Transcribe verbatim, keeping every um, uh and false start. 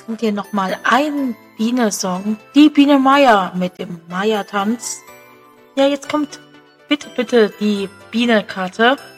und dir nochmal einen Biene-Song. Die Biene Meier mit dem Meier-Tanz. Ja, jetzt kommt bitte, bitte die Biene-Karte.